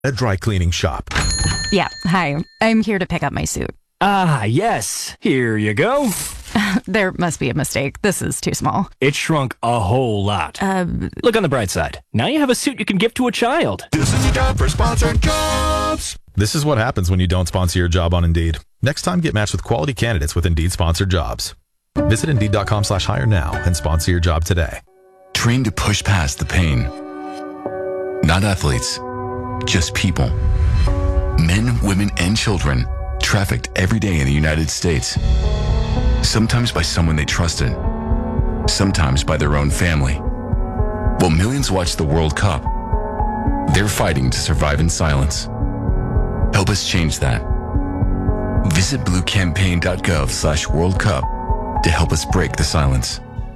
a dry cleaning shop. Yeah, hi. I'm here to pick up my suit. Ah, yes. Here you go. There must be a mistake. This is too small. It shrunk a whole lot. Look on the bright side. Now you have a suit you can gift to a child. This is a job for Sponsored Jobs. This is what happens when you don't sponsor your job on Indeed. Next time, get matched with quality candidates with Indeed sponsored jobs. Visit Indeed.com/hire now and sponsor your job today. Trained to push past the pain. Not athletes, just people. Men, women, and children trafficked every day in the United States. Sometimes by someone they trusted, sometimes by their own family. While millions watch the World Cup, they're fighting to survive in silence. Help us change that. Visit bluecampaign.gov/World Cup to help us break the silence.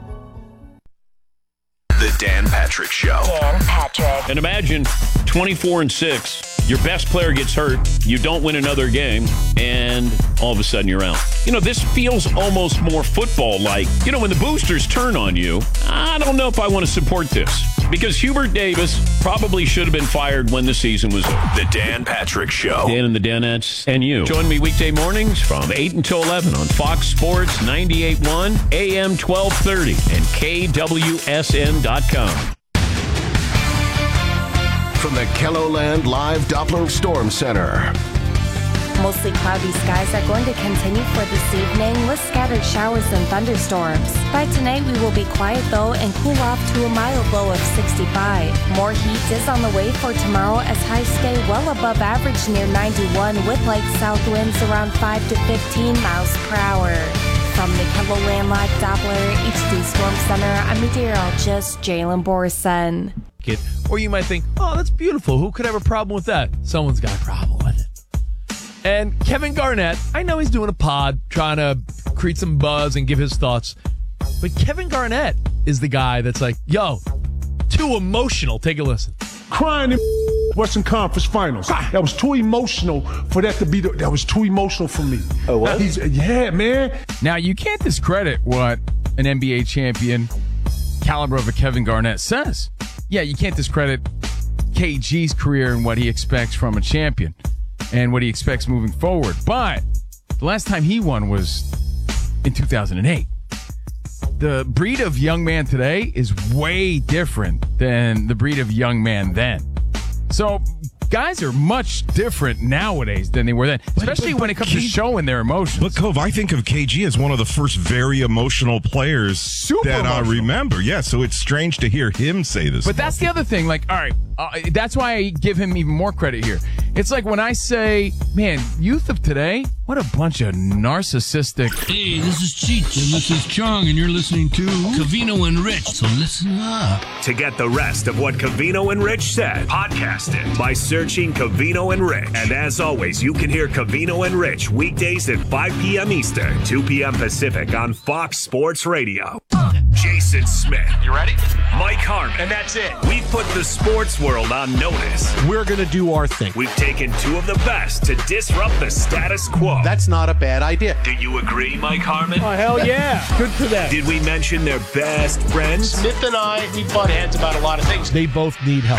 The Dan Patrick Show. Dan Patrick. And imagine 24-6. Your best player gets hurt. You don't win another game. And all of a sudden you're out. You know, this feels almost more football-like. You know, when the boosters turn on you, I don't know if I want to support this. Because Hubert Davis probably should have been fired when the season was over. The Dan Patrick Show. Dan and the Danettes and you. Join me weekday mornings from 8 until 11 on Fox Sports 98.1, AM 1230, and KWSN.com. From the KELOLAND Live Doppler Storm Center. Mostly cloudy skies are going to continue for this evening with scattered showers and thunderstorms. By tonight, we will be quiet though and cool off to a mild low of 65. More heat is on the way for tomorrow as highs stay well above average near 91 with light south winds around 5 to 15 miles per hour. From the KELOLAND Live Doppler HD Storm Center, I'm meteorologist Jalen Borson. Or you might think, oh, that's beautiful. Who could have a problem with that? Someone's got a problem with it. And Kevin Garnett, I know he's doing a pod, trying to create some buzz and give his thoughts. But Kevin Garnett is the guy that's like, yo, too emotional. Take a listen. Crying in Western Conference Finals. That was too emotional for that to be. That was too emotional for me. Oh, what? Yeah, man. Now, you can't discredit what an NBA champion caliber of a Kevin Garnett says. Yeah, you can't discredit KG's career and what he expects from a champion and what he expects moving forward. But the last time he won was in 2008. The breed of young man today is way different than the breed of young man then. So guys are much different nowadays than they were then, especially when it comes to showing their emotions. But, Cove, I think of KG as one of the first very emotional players I remember. Yeah, so it's strange to hear him say this. But that's the other thing. Like, all right, that's why I give him even more credit here. It's like when I say, man, youth of today, what a bunch of narcissistic. Hey, this is Cheech, and this is Chong, and you're listening to Covino and Rich, so listen up. To get the rest of what Covino and Rich said, podcast it by searching Covino and Rich. And as always, you can hear Covino and Rich weekdays at 5 p.m. Eastern, 2 p.m. Pacific on Fox Sports Radio. Jason Smith. You ready? Mike Harmon. And that's it. We've put the sports world on notice. We're going to do our thing. We've taken two of the best to disrupt the status quo. That's not a bad idea. Do you agree, Mike Harmon? Oh, hell yeah. Good for them. Did we mention their best friends? Smith and I, we butt heads about a lot of things. They both need help.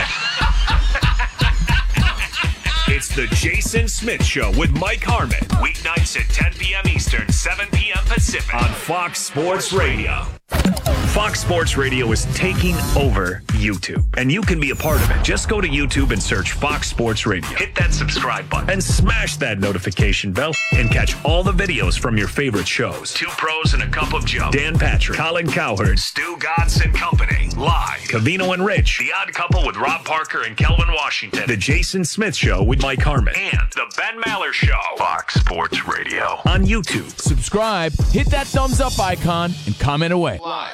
It's the Jason Smith Show with Mike Harmon. Weeknights at 10 p.m. Eastern, 7 p.m. Pacific on Fox Sports Radio. Fox Sports Radio is taking over YouTube, and you can be a part of it. Just go to YouTube and search Fox Sports Radio. Hit that subscribe button and smash that notification bell and catch all the videos from your favorite shows. Two Pros and a Cup of Joe. Dan Patrick, Colin Cowherd, Stu Godson Company. Live. Covino and Rich. The Odd Couple with Rob Parker and Kelvin Washington. The Jason Smith Show with Mike Harmon. And The Ben Maller Show. Fox Sports Radio. On YouTube. Subscribe, hit that thumbs up icon, and comment away. Live.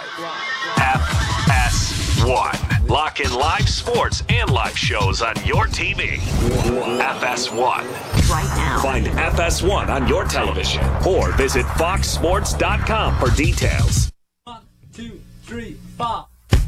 FS1. Lock in live sports and live shows on your TV. FS1. Right now. Find FS1 on your television or visit foxsports.com for details. 1, 2, 3, 4. All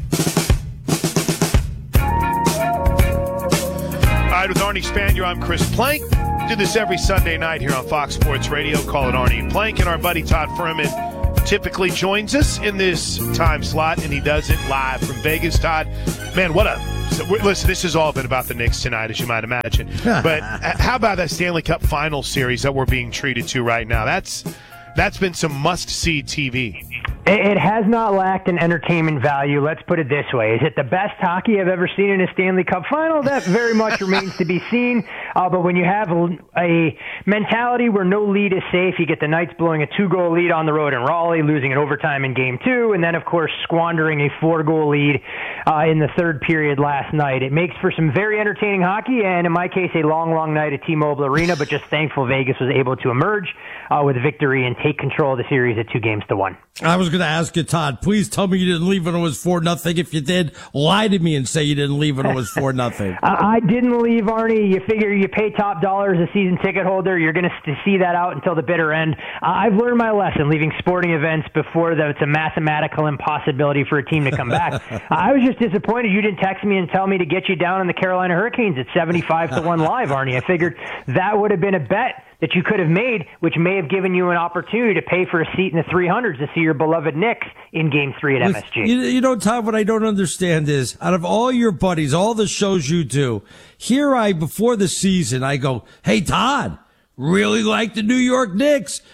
right, with Arnie Spanier, I'm Chris Plank. Do this every Sunday night here on Fox Sports Radio. Call it Arnie and Plank, and our buddy Todd Furman typically joins us in this time slot, and he does it live from Vegas. Todd, man, what a So, listen, this has all been about the Knicks tonight, as you might imagine. But how about that Stanley Cup Finals series that we're being treated to right now? That's been some must-see TV. It has not lacked in entertainment value. Let's put it this way. Is it the best hockey I've ever seen in a Stanley Cup final? That very much remains to be seen. But when you have a mentality where no lead is safe, you get the Knights blowing a 2-goal lead on the road in Raleigh, losing in overtime in Game 2, and then, of course, squandering a 4-goal lead in the third period last night. It makes for some very entertaining hockey, and in my case, a long, long night at T-Mobile Arena, but just thankful Vegas was able to emerge with a victory and take control of the series at 2-1. I was going to ask you, Todd, please tell me you didn't leave when it was 4-0. If you did, lie to me and say you didn't leave when it was 4-0. I didn't leave, Arnie. You figure you pay top dollar as a season ticket holder. You're going to see that out until the bitter end. I've learned my lesson leaving sporting events before that it's a mathematical impossibility for a team to come back. I was just disappointed you didn't text me and tell me to get you down on the Carolina Hurricanes at 75-1 live, Arnie. I figured that would have been a bet that you could have made, which may have given you an opportunity to pay for a seat in the 300s to see your beloved Knicks in Game 3 at MSG. You know, Todd, what I don't understand is, out of all your buddies, all the shows you do, before the season, I go, hey, Todd, really like the New York Knicks,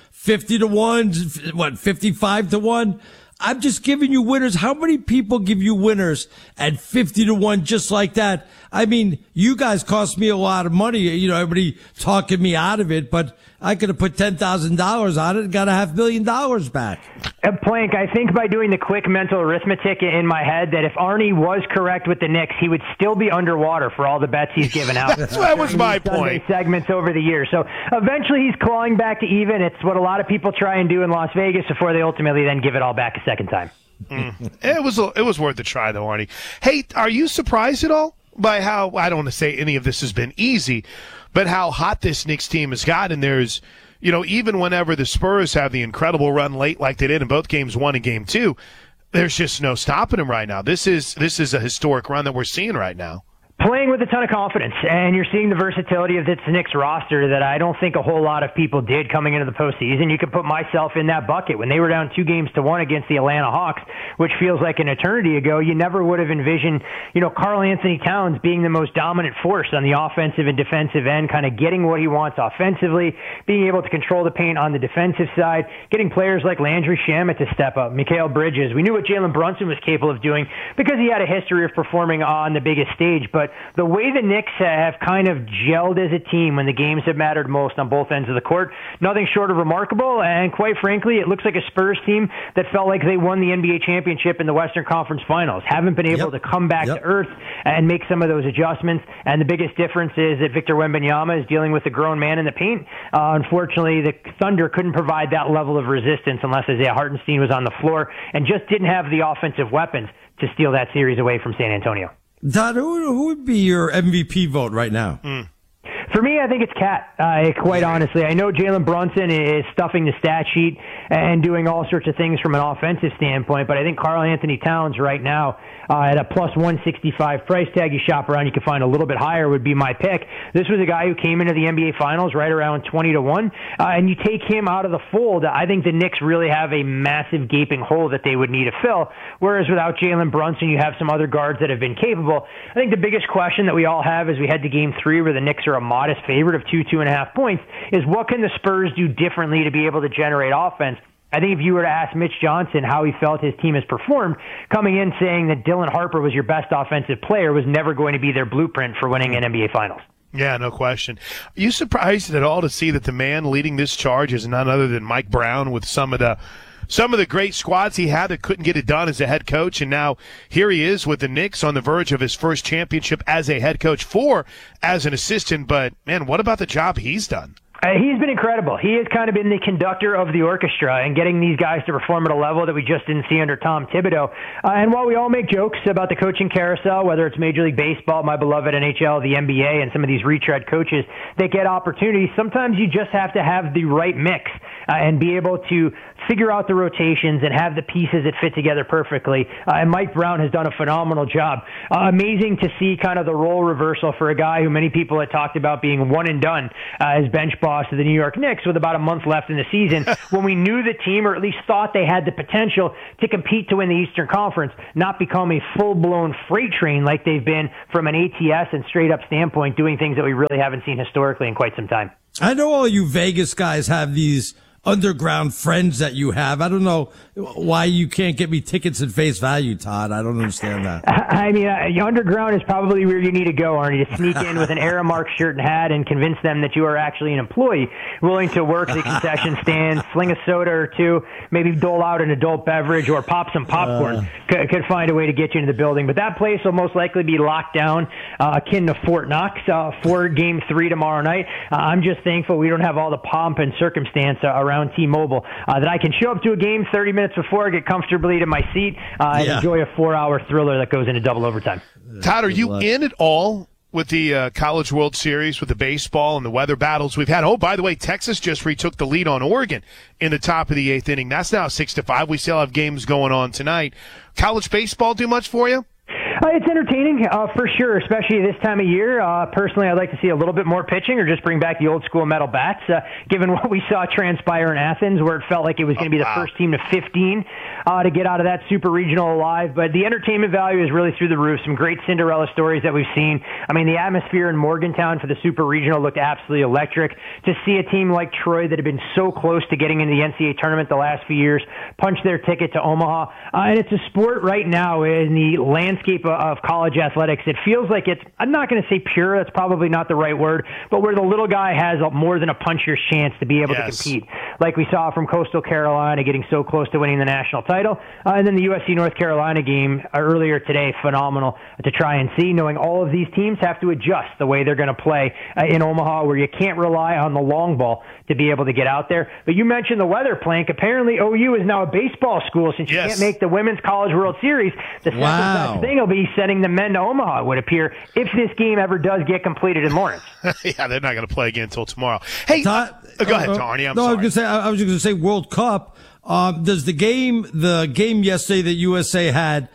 50-1, 55-1? I'm just giving you winners. How many people give you winners at 50-1 just like that? I mean, you guys cost me a lot of money. You know, everybody talking me out of it, but I could have put $10,000 on it and got $500,000 back. Plank, I think by doing the quick mental arithmetic in my head that if Arnie was correct with the Knicks, he would still be underwater for all the bets he's given out. That was my point. Segments over the years. So eventually he's clawing back to even. It's what a lot of people try and do in Las Vegas before they ultimately then give it all back a second time. It was worth a try, though, Arnie. Hey, are you surprised at all by how, I don't want to say any of this has been easy, but how hot this Knicks team has gotten? There's, you know, even whenever the Spurs have the incredible run late like they did in both Games 1 and Game 2, there's just no stopping them right now. This is a historic run that we're seeing right now. Playing with a ton of confidence, and you're seeing the versatility of this Knicks roster that I don't think a whole lot of people did coming into the postseason. You could put myself in that bucket. When they were down 2-1 against the Atlanta Hawks, which feels like an eternity ago, you never would have envisioned, Karl Anthony Towns being the most dominant force on the offensive and defensive end, kind of getting what he wants offensively, being able to control the paint on the defensive side, getting players like Landry Shamet to step up, Mikal Bridges. We knew what Jalen Brunson was capable of doing because he had a history of performing on the biggest stage, but the way the Knicks have kind of gelled as a team when the games have mattered most on both ends of the court, nothing short of remarkable, and quite frankly, it looks like a Spurs team that felt like they won the NBA championship in the Western Conference Finals. Haven't been able to come back to earth and make some of those adjustments, and the biggest difference is that Victor Wembanyama is dealing with a grown man in the paint. Unfortunately, the Thunder couldn't provide that level of resistance unless Isaiah Hartenstein was on the floor and just didn't have the offensive weapons to steal that series away from San Antonio. Todd, who would be your MVP vote right now? For me, I think it's Cat, quite honestly. I know Jalen Brunson is stuffing the stat sheet and doing all sorts of things from an offensive standpoint, but I think Karl Anthony Towns right now at a plus 165 price tag, you shop around, you can find a little bit higher, would be my pick. This was a guy who came into the NBA Finals right around 20-1, and you take him out of the fold, I think the Knicks really have a massive gaping hole that they would need to fill, whereas without Jalen Brunson, you have some other guards that have been capable. I think the biggest question that we all have as we head to Game 3, where the Knicks are a modest favorite of 2.5 points, is what can the Spurs do differently to be able to generate offense? I think if you were to ask Mitch Johnson how he felt his team has performed, coming in saying that Dylan Harper was your best offensive player was never going to be their blueprint for winning an NBA Finals. Yeah, no question. Are you surprised at all to see that the man leading this charge is none other than Mike Brown with some of the great squads he had that couldn't get it done as a head coach, and now here he is with the Knicks on the verge of his first championship as a head coach, as an assistant, but man, what about the job he's done? He's been incredible. He has kind of been the conductor of the orchestra and getting these guys to perform at a level that we just didn't see under Tom Thibodeau. And while we all make jokes about the coaching carousel, whether it's Major League Baseball, my beloved NHL, the NBA, and some of these retread coaches that get opportunities, sometimes you just have to have the right mix and be able to figure out the rotations and have the pieces that fit together perfectly. And Mike Brown has done a phenomenal job. Amazing to see kind of the role reversal for a guy who many people had talked about being one and done as bench boss of the New York Knicks with about a month left in the season when we knew the team, or at least thought they had the potential to compete to win the Eastern Conference, not become a full-blown freight train like they've been from an ATS and straight-up standpoint, doing things that we really haven't seen historically in quite some time. I know all you Vegas guys have these underground friends that you have. I don't know why you can't get me tickets at face value, Todd. I don't understand that. I mean, underground is probably where you need to go, Arnie, to sneak in with an Aramark shirt and hat and convince them that you are actually an employee willing to work the concession stand, sling a soda or two, maybe dole out an adult beverage or pop some popcorn. Could find a way to get you into the building. But that place will most likely be locked down, akin to Fort Knox for Game 3 tomorrow night. I'm just thankful we don't have all the pomp and circumstance around T-Mobile that I can show up to a game 30 minutes before, get comfortably to my seat, and enjoy a 4-hour thriller that goes into double overtime. Todd, are you in at all with the College World Series, with the baseball and the weather battles we've had? Oh, by the way, Texas just retook the lead on Oregon in the top of the 8th inning. That's now 6-5. We still have games going on tonight. College baseball do much for you? It's entertaining, for sure, especially this time of year. Personally, I'd like to see a little bit more pitching or just bring back the old school metal bats, given what we saw transpire in Athens, where it felt like it was going to be the first team to 15 to get out of that super regional alive. But the entertainment value is really through the roof. Some great Cinderella stories that we've seen. I mean, the atmosphere in Morgantown for the super regional looked absolutely electric. To see a team like Troy that had been so close to getting into the NCAA tournament the last few years punch their ticket to Omaha. And it's a sport right now in the landscape of college athletics. It feels like it's, I'm not going to say pure, that's probably not the right word, but where the little guy has more than a puncher's chance to be able to compete. Like we saw from Coastal Carolina getting so close to winning the national title. And then the USC North Carolina game earlier today, phenomenal to try and see, knowing all of these teams have to adjust the way they're going to play in Omaha, where you can't rely on the long ball to be able to get out there. But you mentioned the weather, Plank. Apparently OU is now a baseball school since you can't make the Women's College World Series. The second best thing will be sending the men to Omaha, it would appear, if this game ever does get completed in Lawrence. Yeah, they're not going to play again until tomorrow. Hey, go ahead, Arnie. I'm sorry. I was going to say World Cup. Does the game yesterday that USA had,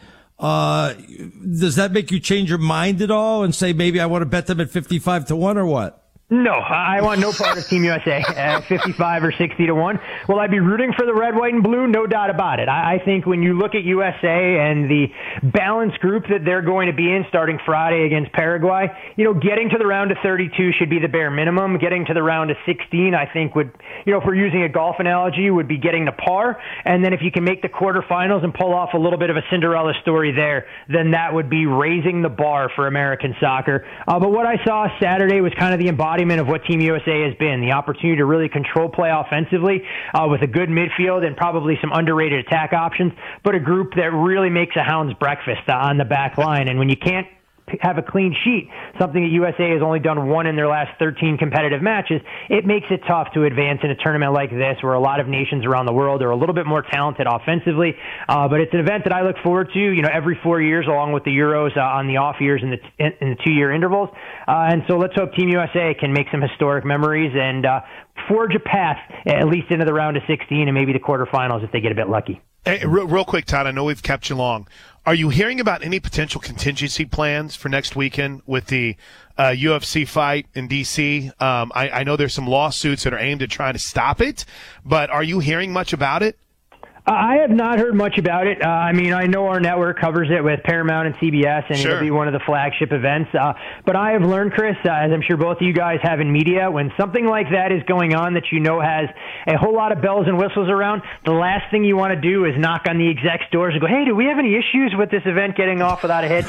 does that make you change your mind at all and say maybe I want to bet them at 55-1 or what? No, I want no part of Team USA at 55 or 60-1. Will I be rooting for the red, white, and blue? No doubt about it. I think when you look at USA and the balanced group that they're going to be in starting Friday against Paraguay, getting to the round of 32 should be the bare minimum. Getting to the round of 16, I think would, if we're using a golf analogy, would be getting to par. And then if you can make the quarterfinals and pull off a little bit of a Cinderella story there, then that would be raising the bar for American soccer. But what I saw Saturday was kind of the embodiment of what Team USA has been, the opportunity to really control play offensively with a good midfield and probably some underrated attack options, but a group that really makes a hound's breakfast on the back line. And when you can't have a clean sheet, something that USA has only done one in their last 13 competitive matches, it makes it tough to advance in a tournament like this where a lot of nations around the world are a little bit more talented offensively. But it's an event that I look forward to, every 4 years, along with the Euros on the off years in the 2-year intervals. And so let's hope Team USA can make some historic memories and forge a path at least into the round of 16 and maybe the quarterfinals if they get a bit lucky. Hey, real quick, Todd, I know we've kept you long. Are you hearing about any potential contingency plans for next weekend with the UFC fight in D.C.? I know there's some lawsuits that are aimed at trying to stop it, but are you hearing much about it? I have not heard much about it. I know our network covers it with Paramount and CBS, and it'll be one of the flagship events. But I have learned, Chris, as I'm sure both of you guys have in media, when something like that is going on that has a whole lot of bells and whistles around, the last thing you want to do is knock on the execs' doors and go, hey, do we have any issues with this event getting off without a hitch?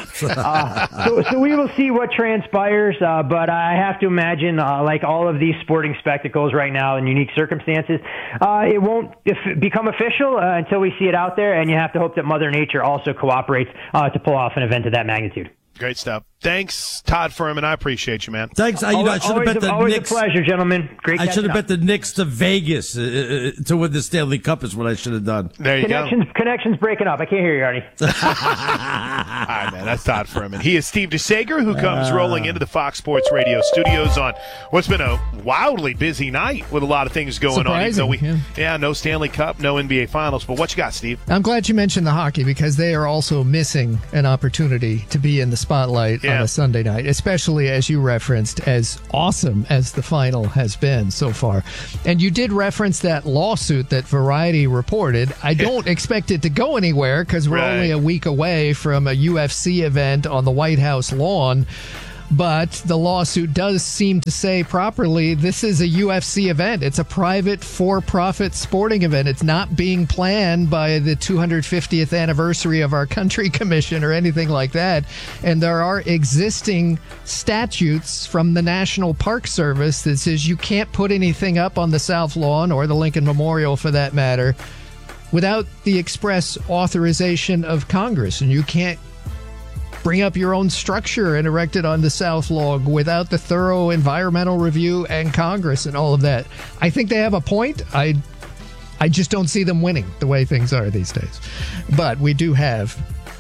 So we will see what transpires, but I have to imagine, like all of these sporting spectacles right now in unique circumstances, it won't become official until we see it out there, and you have to hope that Mother Nature also cooperates to pull off an event of that magnitude. Great stuff. Thanks, Todd Furman. I appreciate you, man. Thanks. I should have bet the always Knicks. A pleasure, gentlemen. Great. I should have bet the Knicks to Vegas to win the Stanley Cup is what I should have done. There you go. Connections breaking up. I can't hear you, Arnie. All right. right, man. That's Todd Furman. He is Steve DeSager, who comes rolling into the Fox Sports Radio studios on what's been a wildly busy night with a lot of things going on. Even though no Stanley Cup, no NBA Finals. But what you got, Steve? I'm glad you mentioned the hockey because they are also missing an opportunity to be in the spotlight on a Sunday night, especially as you referenced, as awesome as the final has been so far. And you did reference that lawsuit that Variety reported. I don't expect it to go anywhere because we're only a week away from a UFC event on the White House lawn. But the lawsuit does seem to say properly this is a UFC event. It's a private, for-profit sporting event. It's not being planned by the 250th anniversary of our country commission or anything like that. And there are existing statutes from the National Park Service that says you can't put anything up on the South Lawn or the Lincoln Memorial for that matter without the express authorization of Congress. And you can't bring up your own structure and erect it on the South Lawn without the thorough environmental review and Congress and all of that. I think they have a point. I just don't see them winning the way things are these days. But we do have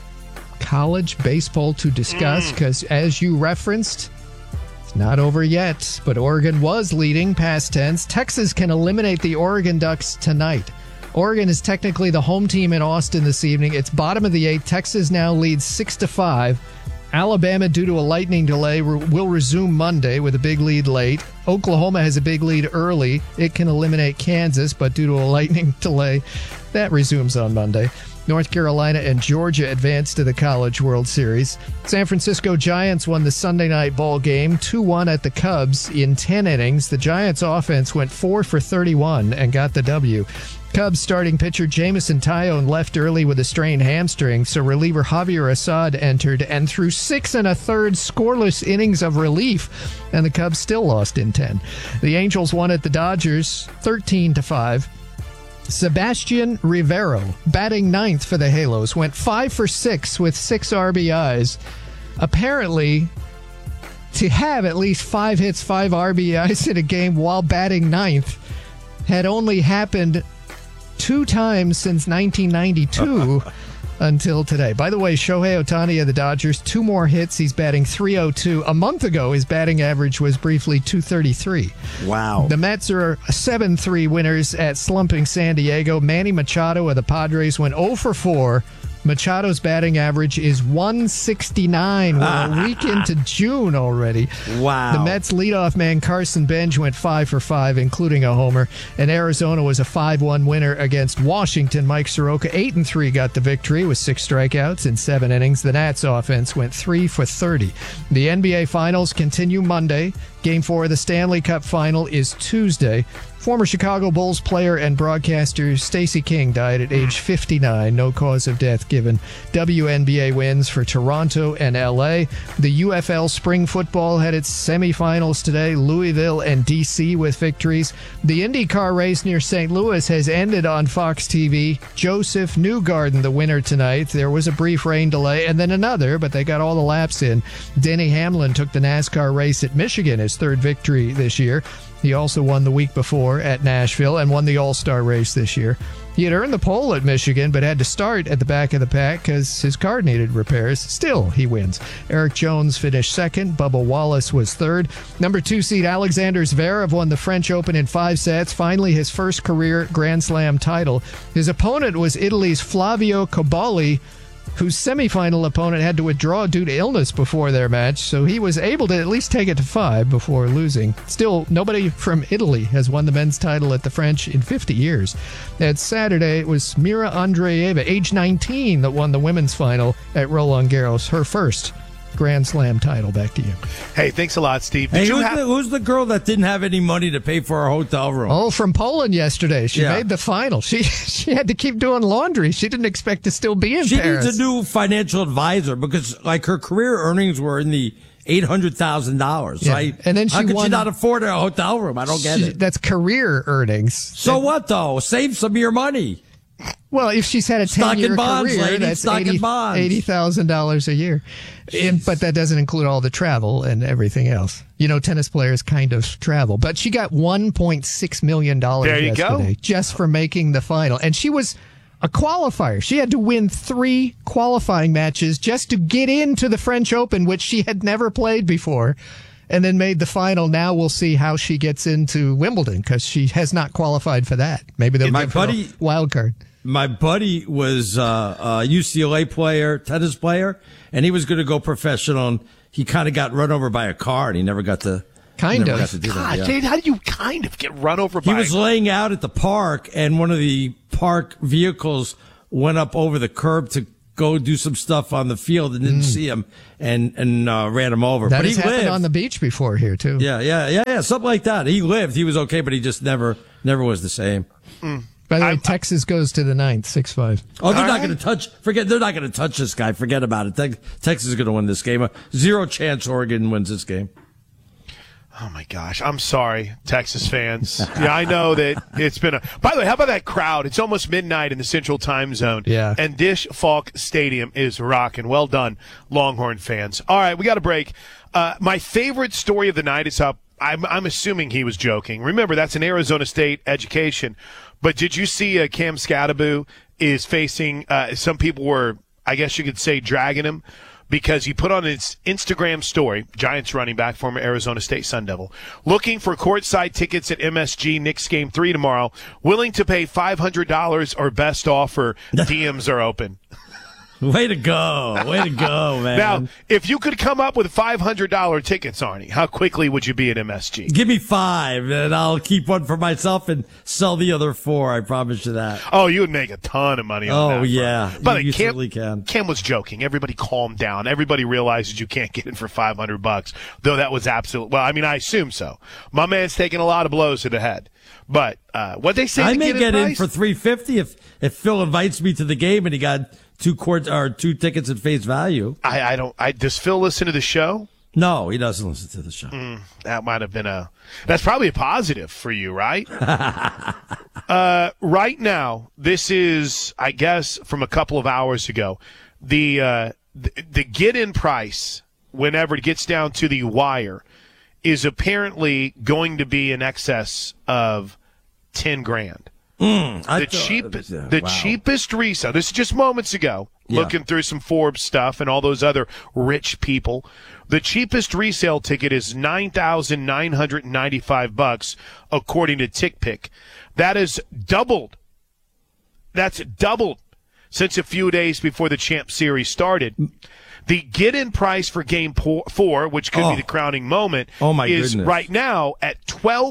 college baseball to discuss because, as you referenced, it's not over yet, but Oregon was leading, past tense. Texas can eliminate the Oregon Ducks tonight. Oregon is technically the home team in Austin this evening. It's bottom of the 8th. Texas now leads 6-5. Alabama, due to a lightning delay, will resume Monday with a big lead late. Oklahoma has a big lead early. It can eliminate Kansas, but due to a lightning delay, that resumes on Monday. North Carolina and Georgia advanced to the College World Series. San Francisco Giants won the Sunday night ball game 2-1 at the Cubs in 10 innings. The Giants offense went 4 for 31 and got the W. Cubs starting pitcher Jameson Taillon left early with a strained hamstring, so reliever Javier Assad entered and threw 6 1/3 scoreless innings of relief, and the Cubs still lost in 10. The Angels won at the Dodgers 13-5. Sebastian Rivero, batting 9th for the Halos, went 5 for 6 with 6 RBIs. Apparently, to have at least 5 hits, 5 RBIs in a game while batting 9th had only happened 2 times since 1992 until today. By the way, Shohei Ohtani of the Dodgers, 2 more hits. He's batting .302. A month ago, his batting average was briefly .233. Wow. The Mets are 7-3 winners at slumping San Diego. Manny Machado of the Padres went 0 for 4. Machado's batting average is .169. We're a week into June already. Wow. The Mets leadoff man Carson Bench went 5 for 5, including a homer. And Arizona was a 5-1 winner against Washington. Mike Soroka, 8-3, got the victory with 6 strikeouts in 7 innings. The Nats offense went 3 for 30. The NBA Finals continue Monday. Game 4 of the Stanley Cup Final is Tuesday. Former Chicago Bulls player and broadcaster Stacey King died at age 59. No cause of death given. WNBA wins for Toronto and LA. The UFL Spring Football had its semifinals today. Louisville and DC with victories. The IndyCar race near St. Louis has ended on Fox TV. Joseph Newgarden, the winner tonight. There was a brief rain delay and then another, but they got all the laps in. Denny Hamlin took the NASCAR race at Michigan, his 3rd victory this year. He also won the week before at Nashville and won the All-Star race this year. He had earned the pole at Michigan, but had to start at the back of the pack because his car needed repairs. Still, he wins. Eric Jones finished 2nd. Bubba Wallace was 3rd. Number 2 seed Alexander Zverev won the French Open in 5 sets. Finally, his first career Grand Slam title. His opponent was Italy's Flavio Cobolli, whose semifinal opponent had to withdraw due to illness before their match, so he was able to at least take it to 5 before losing. Still, nobody from Italy has won the men's title at the French in 50 years. At Saturday, it was Mira Andreeva, age 19, that won the women's final at Roland Garros, her first Grand Slam title. Back to you. Hey, thanks a lot, Steve. Hey, who's the girl that didn't have any money to pay for her hotel room? Oh, from Poland yesterday. She made the final. She had to keep doing laundry. She didn't expect to still be in Paris. She needs a new financial advisor because, like, her career earnings were in the $800,000. Yeah. And then how could she not afford a hotel room? I don't get it. That's career earnings. So what, though? Save some of your money. Well, if she's had a 10-year career, that's $80,000 a year. But that doesn't include all the travel and everything else. You know, tennis players kind of travel. But she got $1.6 million yesterday just for making the final. And she was a qualifier. She had to win 3 qualifying matches just to get into the French Open, which she had never played before, and then made the final. Now we'll see how she gets into Wimbledon because she has not qualified for that. Maybe they'll give her a wild card. My buddy was a UCLA player, tennis player, and he was going to go professional, and he kind of got run over by a car, and he never got to... Kind of. God, Jade, how do you kind of get run over by? He was laying out at the park, and one of the park vehicles went up over the curb to go do some stuff on the field and didn't see him and ran him over. That but has he happened lived on the beach before here, too. Yeah, something like that. He lived. He was okay, but he just never was the same. By the way, Texas goes to the 9th, 6-5. Oh, they're not going to touch. They're not going to touch this guy. Forget about it. Texas is going to win this game. 0 chance Oregon wins this game. Oh, my gosh. I'm sorry, Texas fans. Yeah, I know that it's been By the way, how about that crowd? It's almost midnight in the Central Time Zone. Yeah. And Dish Falk Stadium is rocking. Well done, Longhorn fans. All right, we got a break. My favorite story of the night is up. I'm assuming he was joking. Remember, that's an Arizona State education. But did you see Cam Skattebo is facing some people were, I guess you could say, dragging him because he put on his Instagram story, Giants running back, former Arizona State Sun Devil, looking for courtside tickets at MSG Knicks Game 3 tomorrow, willing to pay $500 or best offer. DMs are open. Way to go, man. Now, if you could come up with $500 tickets, Arnie, how quickly would you be at MSG? Give me 5, and I'll keep one for myself and sell the other 4. I promise you that. Oh, you would make a ton of money on that. Oh, yeah. But you certainly can. Cam was joking. Everybody calm down. Everybody realizes you can't get in for $500, though that was absolute. Well, I mean, I assume so. My man's taking a lot of blows to the head. But what they say, I may get in for $350 if Phil invites me to the game and he got 2 tickets at face value. Does Phil listen to the show? No, he doesn't listen to the show. That might have been that's probably a positive for you, right? Right now, this is, I guess, from a couple of hours ago, the get-in price, whenever it gets down to the wire, is apparently going to be in excess of $10,000. The cheapest resale. This is just moments ago. Yeah. Looking through some Forbes stuff and all those other rich people. The cheapest resale ticket is $9,995, according to TickPick. That is doubled. That's doubled since a few days before the Champ Series started. The get-in price for Game 4, which could be the crowning moment, is goodness. right now at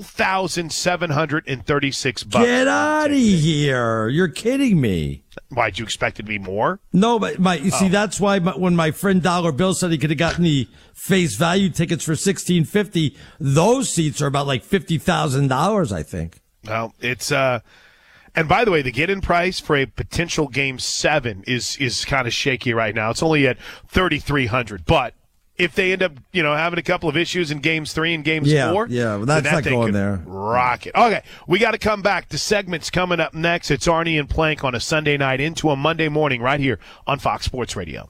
$12,736. Get out of here! You're kidding me. Why'd you expect it to be more? No, but you see, that's why when my friend Dollar Bill said he could have gotten the face value tickets for $1,650, those seats are about like $50,000, I think. Well, it's and by the way, the get-in price for a potential Game 7 is kind of shaky right now. It's only at $3,300. But if they end up, having a couple of issues in Games 3 and Games 4, well, that's then not going could there. Rock it. Okay, we got to come back. The segment's coming up next. It's Arnie and Plank on a Sunday night into a Monday morning right here on Fox Sports Radio.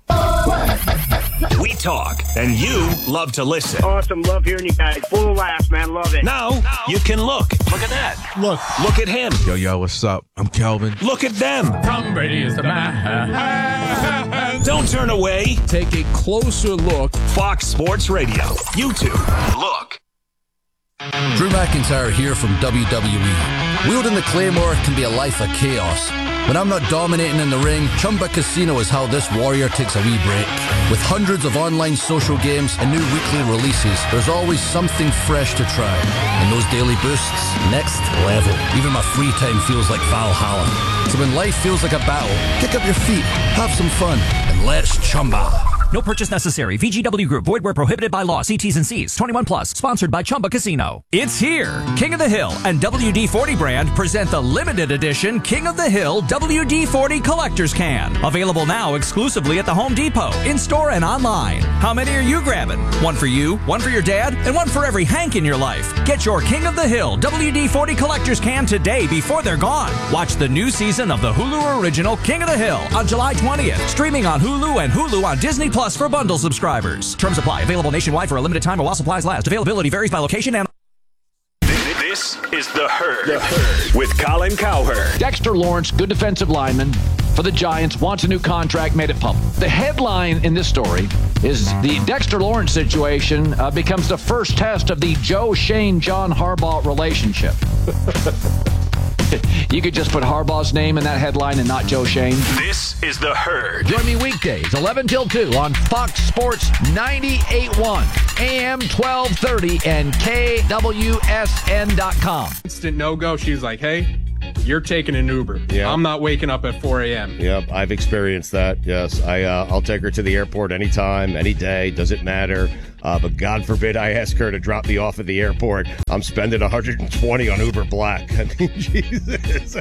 We talk, and you love to listen. Awesome. Love hearing you guys. Full of laughs, man. Love it. Now you can look. Look at that. Look at him. Yo, what's up? I'm Kelvin. Look at them. Tom Brady is the man. Don't turn away. Take a closer look. Fox Sports Radio. YouTube. Look. Drew McIntyre here from WWE. Wielding the Claymore can be a life of chaos. When I'm not dominating in the ring, Chumba Casino is how this warrior takes a wee break. With hundreds of online social games and new weekly releases, there's always something fresh to try. And those daily boosts, next level. Even my free time feels like Valhalla. So when life feels like a battle, kick up your feet, have some fun, and let's Chumba. No purchase necessary. VGW Group. Void where prohibited by law. See T's and C's. 21 plus. Sponsored by Chumba Casino. It's here. King of the Hill and WD-40 brand present the limited edition King of the Hill WD-40 Collector's Can. Available now exclusively at the Home Depot, in-store and online. How many are you grabbing? One for you, one for your dad, and one for every Hank in your life. Get your King of the Hill WD-40 Collector's Can today before they're gone. Watch the new season of the Hulu original King of the Hill on July 20th. Streaming on Hulu and Hulu on Disney Plus for bundle subscribers. Terms apply. Available nationwide for a limited time or while supplies last. Availability varies by location and... This is The Herd. With Colin Cowherd. Dexter Lawrence, good defensive lineman for the Giants, wants a new contract, made it public. The headline in this story is the Dexter Lawrence situation becomes the first test of the Joe Shane John Harbaugh relationship. You could just put Harbaugh's name in that headline and not Joe Shane. This is The Herd. Join me weekdays, 11 till 2 on Fox Sports 98.1, AM 1230, and KWSN.com. Instant no-go. She's like, hey, you're taking an Uber. Yeah. I'm not waking up at 4 a.m. Yep, I've experienced that, yes. I'll take her to the airport anytime, any day, doesn't matter. But God forbid I ask her to drop me off at the airport. I'm spending $120 on Uber Black. I mean, Jesus.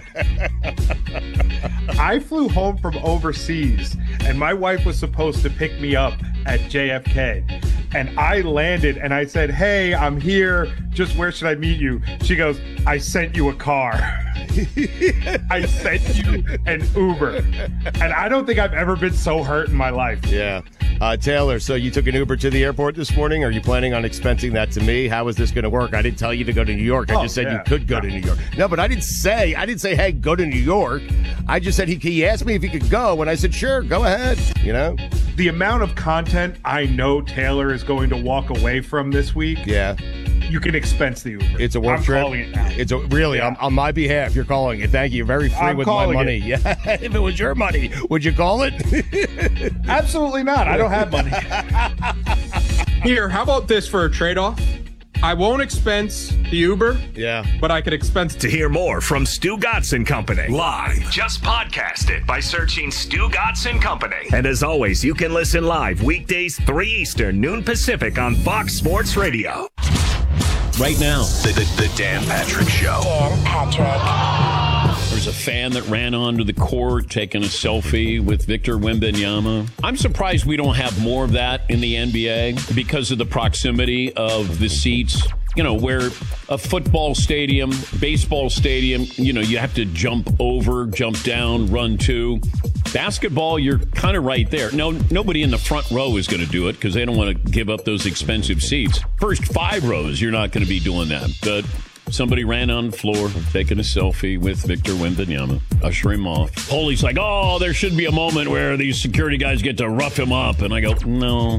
I flew home from overseas, and my wife was supposed to pick me up at JFK. And I landed, and I said, hey, I'm here. Just where should I meet you? She goes, I sent you a car. I sent you an Uber. And I don't think I've ever been so hurt in my life. Yeah. Taylor, so you took an Uber to the airport this morning? Are you planning on expensing that to me? How is this going to work? I didn't tell you to go to New York. I just said you could go to New York. No, but I didn't say, hey, go to New York. I just said he asked me if he could go, and I said, sure, go ahead, you know? The amount of content I know Taylor is going to walk away from this week. Yeah. You can expense the Uber. It's a work trip. I'm calling it now. It's really on my behalf. You're calling it. Thank you. You're very free with my money. Yeah. If it was your money, would you call it? Absolutely not. I don't have money. Here, how about this for a trade-off? I won't expense the Uber. Yeah. But I could expense... To hear more from Stu Gatz and Company live, just podcast it by searching Stu Gatz and Company. And as always, you can listen live weekdays 3 Eastern, noon Pacific on Fox Sports Radio. Right now, the Dan Patrick Show. Dan Patrick. There's a fan that ran onto the court taking a selfie with Victor Wembanyama. I'm surprised we don't have more of that in the NBA because of the proximity of the seats. You know, where a football stadium, baseball stadium, you know, you have to jump over, jump down, run to. Basketball, you're kind of right there. No, nobody in the front row is going to do it because they don't want to give up those expensive seats. First 5 rows, you're not going to be doing that. But somebody ran on the floor, taking a selfie with Victor Wembanyama, usher him off. Holy's like, oh, there should be a moment where these security guys get to rough him up. And I go, no.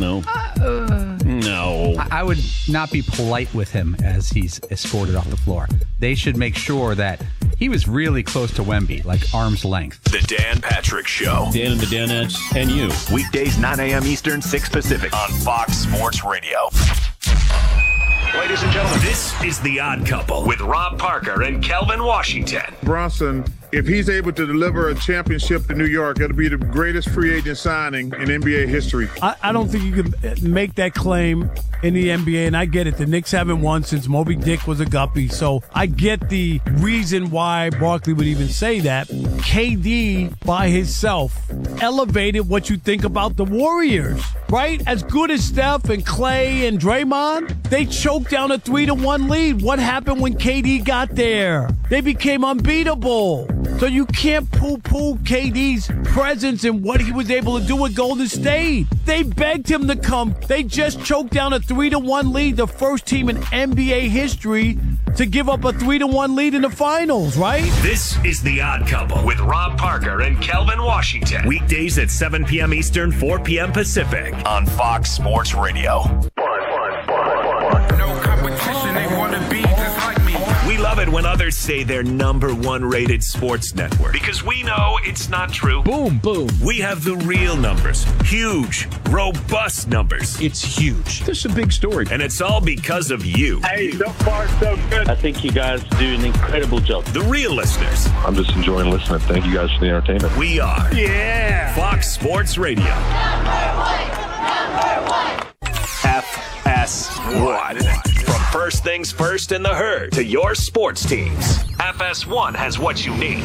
I would not be polite with him as he's escorted off the floor. They should make sure that he was really close to Wemby, like arm's length. The Dan Patrick Show. Dan and the Danettes and you. Weekdays 9 a.m. Eastern, 6 Pacific on Fox Sports Radio. Ladies and gentlemen, this is The Odd Couple with Rob Parker and Kelvin Washington. Bronson, if he's able to deliver a championship to New York, it'll be the greatest free agent signing in NBA history. I don't think you can make that claim in the NBA, and I get it. The Knicks haven't won since Moby Dick was a guppy, so I get the reason why Barkley would even say that. KD, by himself, elevated what you think about the Warriors, right? As good as Steph and Clay and Draymond, they choked down a 3-1 lead. What happened when KD got there? They became unbeatable. So you can't poo-poo KD's presence and what he was able to do with Golden State. They begged him to come. They just choked down a 3-1 lead, the first team in NBA history to give up a 3-1 lead in the finals, right? This is The Odd Couple with Rob Parker and Kelvin Washington. Weekdays at 7 p.m. Eastern, 4 p.m. Pacific on Fox Sports Radio. No competition, they want to be just like me. We love it when others say they're #1 rated sports network because we know it's not true. Boom, boom. We have the real numbers. Huge, robust numbers. It's huge. This is a big story. And it's all because of you. Hey, so far so good. I think you guys do an incredible job. The real listeners. I'm just enjoying listening. Thank you guys for the entertainment. We are. Yeah. Fox Sports Radio. FS1. From First Things First in the Herd to your sports teams, FS1 has what you need.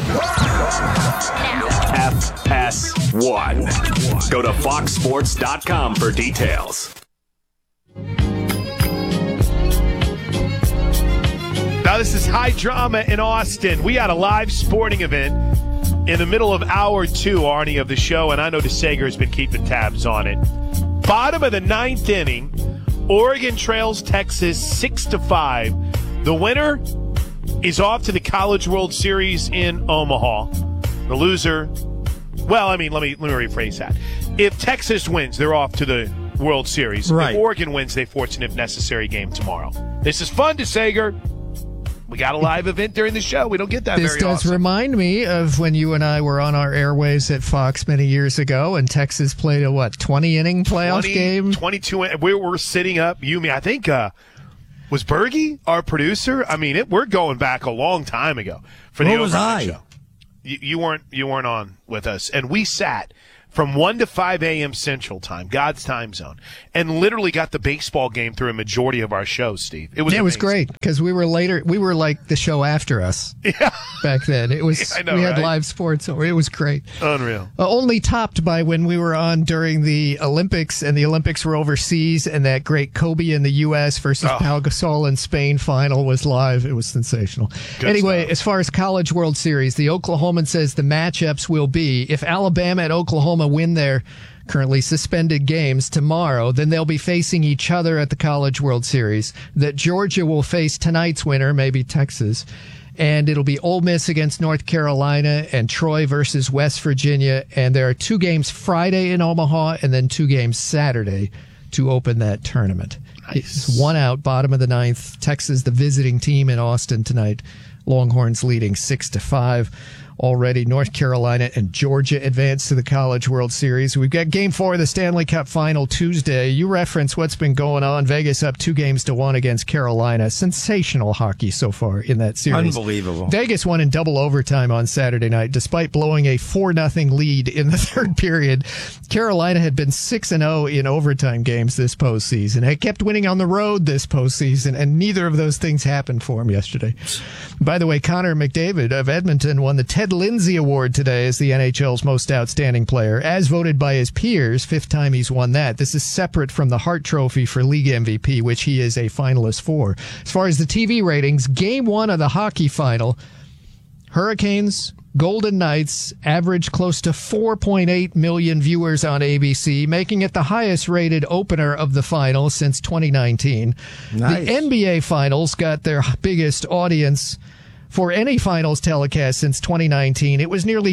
FS1. Go to foxsports.com for details. Now, this is high drama in Austin. We had a live sporting event in the middle of hour 2, Arnie, of the show, and I know DeSager has been keeping tabs on it. Bottom of the 9th inning, Oregon trails Texas 6-5. The winner is off to the College World Series in Omaha. The loser, well, let me rephrase that. If Texas wins, they're off to the World Series. Right. If Oregon wins, they force an if necessary game tomorrow. This is fun to Sager. We got a live event during the show. We don't get that this very often. This does remind me of when you and I were on our airwaves at Fox many years ago, and Texas played a 20-inning playoff game? 22. We were sitting up. I think was Bergie our producer? I mean, we're going back a long time ago for the overnight show. You weren't on with us, and we sat from 1 to 5 a.m. Central Time, God's time zone, and literally got the baseball game through a majority of our shows, Steve. It was great because we were later. We were like the show after us back then. It was we had live sports, so it was great. Unreal. Only topped by when we were on during the Olympics, and the Olympics were overseas, and that great Kobe in the U.S. versus Pau Gasol in Spain final was live. It was sensational. Anyway, as far as College World Series, the Oklahoman says the matchups will be if Alabama and Oklahoma win their currently suspended games tomorrow, then they'll be facing each other at the College World Series. That Georgia will face tonight's winner, maybe Texas, and it'll be Ole Miss against North Carolina and Troy versus West Virginia. And there are 2 games Friday in Omaha and then 2 games Saturday to open that tournament. Nice. It's 1 out, bottom of the 9th. Texas, the visiting team in Austin tonight. Longhorns leading 6-5. Already, North Carolina and Georgia advance to the College World Series. We've got Game 4 of the Stanley Cup Final Tuesday. You reference what's been going on. Vegas up 2-1 against Carolina. Sensational hockey so far in that series. Unbelievable. Vegas won in double overtime on Saturday night, despite blowing a 4-0 lead in the third period. Carolina had been 6-0 in overtime games this postseason. They kept winning on the road this postseason, and neither of those things happened for them yesterday. By the way, Connor McDavid of Edmonton won the Ted Lindsay Award today as the NHL's most outstanding player, as voted by his peers. 5th time he's won that. This is separate from the Hart Trophy for league MVP, which he is a finalist for. As far as the TV ratings, Game 1 of the hockey final, Hurricanes, Golden Knights averaged close to 4.8 million viewers on ABC, making it the highest rated opener of the final since 2019. Nice. The NBA Finals got their biggest audience for any finals telecast since 2019. It was nearly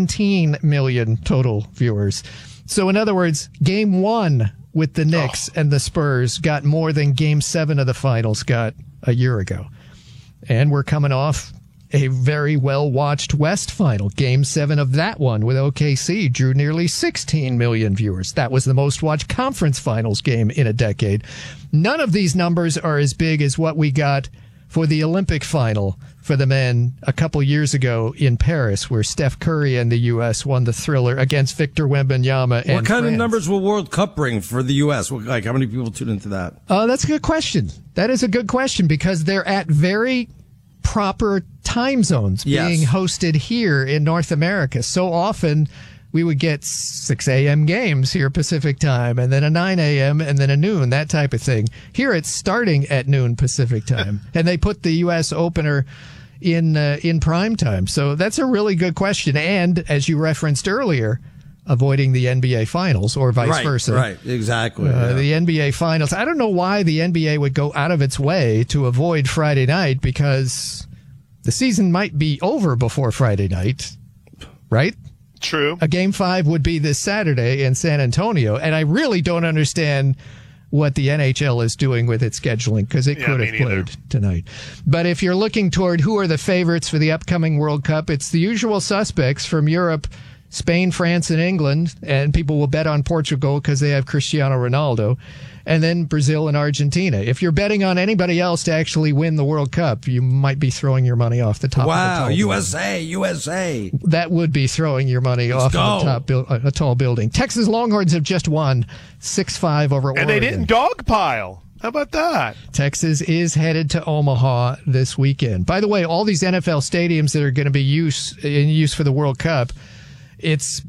17 million total viewers. So in other words, Game 1 with the Knicks and the Spurs got more than Game 7 of the finals got a year ago. And we're coming off a very well-watched West final. Game 7 of that one with OKC drew nearly 16 million viewers. That was the most-watched conference finals game in a decade. None of these numbers are as big as what we got for the Olympic final for the men a couple years ago in Paris, where Steph Curry and the U.S. won the thriller against Victor Wembanyama and What kind France. of numbers will World Cup bring for the U.S.? Like, how many people tune into that? That's a good question. That is a good question because they're at very proper time zones being hosted here in North America. So often we would get 6 a.m. games here Pacific time, and then a 9 a.m. and then a noon, that type of thing. Here it's starting at noon Pacific time, and they put the U.S. opener in prime time. So that's a really good question. And as you referenced earlier, avoiding the NBA Finals or vice versa. Right, exactly. The NBA Finals. I don't know why the NBA would go out of its way to avoid Friday night, because the season might be over before Friday night, right? True. A Game 5 would be this Saturday in San Antonio, and I really don't understand what the NHL is doing with its scheduling, because it could have played tonight. But if you're looking toward who are the favorites for the upcoming World Cup, it's the usual suspects from Europe: Spain, France, and England, and people will bet on Portugal because they have Cristiano Ronaldo, and then Brazil and Argentina. If you're betting on anybody else to actually win the World Cup, you might be throwing your money off the top. Wow, of the USA. That would be throwing your money off of a tall building. Texas Longhorns have just won 6-5 over Oregon. And they didn't dogpile. How about that? Texas is headed to Omaha this weekend. By the way, all these NFL stadiums that are going to be in use for the World Cup, its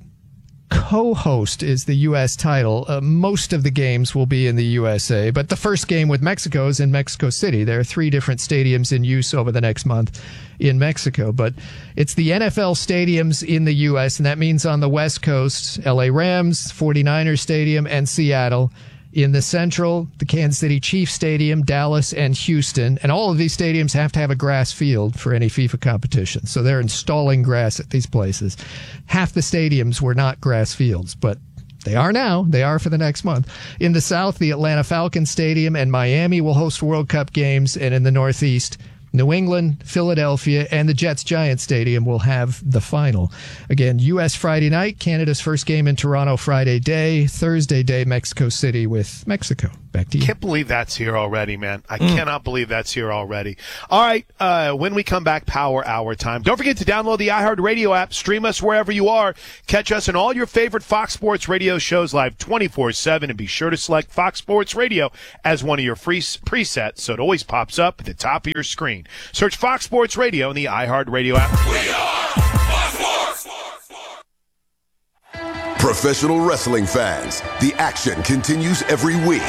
co-host is the U.S. title. Most of the games will be in the USA, but the first game with Mexico is in Mexico City. There are 3 different stadiums in use over the next month in Mexico, but it's the NFL stadiums in the U.S., and that means on the West Coast, L.A. Rams, 49ers Stadium, and Seattle. In the Central, the Kansas City Chiefs Stadium, Dallas, and Houston. And all of these stadiums have to have a grass field for any FIFA competition. So they're installing grass at these places. Half the stadiums were not grass fields, but they are now. They are for the next month. In the South, the Atlanta Falcons Stadium and Miami will host World Cup games. And in the Northeast, New England, Philadelphia, and the Jets-Giants Stadium will have the final. Again, U.S. Friday night, Canada's first game in Toronto Friday day, Thursday day, Mexico City with Mexico. Back to you. Can't believe that's here already, man. I cannot believe that's here already. All right, when we come back, Power Hour time. Don't forget to download the iHeartRadio app. Stream us wherever you are. Catch us on all your favorite Fox Sports Radio shows live 24/7, and be sure to select Fox Sports Radio as one of your free presets so it always pops up at the top of your screen. Search Fox Sports Radio in the iHeartRadio app. We are Fox Sports. Professional wrestling fans, the action continues every week.